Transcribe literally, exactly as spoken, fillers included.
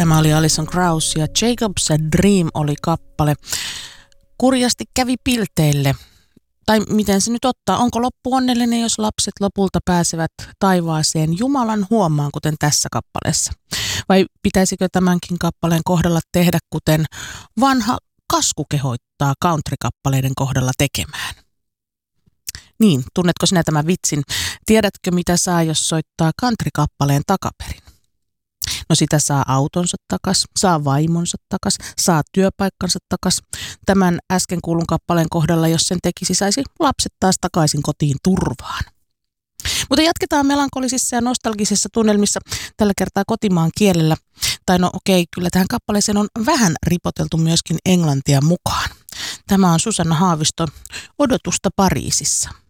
Tämä oli Alison Krauss ja Jacob's Dream oli kappale. Kurjasti kävi pilteille. Tai miten se nyt ottaa? Onko loppu onnellinen, jos lapset lopulta pääsevät taivaaseen Jumalan huomaan, kuten tässä kappaleessa? Vai pitäisikö tämänkin kappaleen kohdalla tehdä, kuten vanha kasku kehottaa country-kappaleiden kohdalla tekemään? Niin, tunnetko sinä tämän vitsin? Tiedätkö, mitä saa, jos soittaa country-kappaleen takaperin? No sitä saa autonsa takas, saa vaimonsa takas, saa työpaikkansa takas. Tämän äsken kuulun kappaleen kohdalla, jos sen tekisi, saisi lapset taas takaisin kotiin turvaan. Mutta jatketaan melankolisissa ja nostalgisissa tunnelmissa tällä kertaa kotimaan kielellä. Tai no okei, kyllä tähän kappaleeseen on vähän ripoteltu myöskin englantia mukaan. Tämä on Susanna Haavisto, Odotusta Pariisissa.